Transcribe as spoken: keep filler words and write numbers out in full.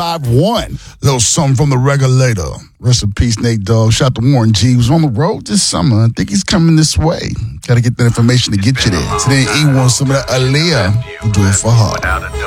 five one. Little something from the Regulator. Rest in peace, Nate Dogg. Shout out to Warren G. He was on the road this summer. I think he's coming this way. Got to get that information to get you there. Today, E wants some of that Aaliyah. We'll do it for her.